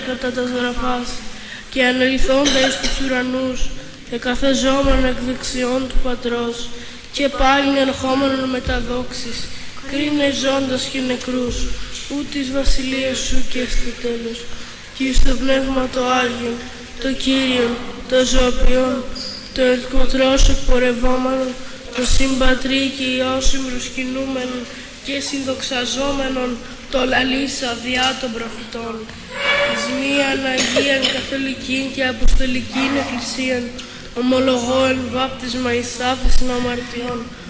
κατά τας γραφάς, και ανελθόντα εις τους ουρανούς, εκαθεζόμενον εκ δεξιών του Πατρός, και πάλιν ερχόμενον με τα δόξης, κρίνε ζώντας και νεκρούς, ου της βασιλείας σου και στο τέλος. Και εις το Πνεύμα το Άγιον, το Κύριον, το ζωοποιόν, το εκ Πατρός εκπορευόμενον, το συμπατρί και Υιό συμπροσκυνούμενον και συνδοξαζόμενον, το λαλήσα διά των προφητών. Εις μίαν Αγίαν Καθολικήν και Αποστολικήν Εκκλησίαν, ομολογώ εν βάπτισμα εις άφεσιν αμαρτιών,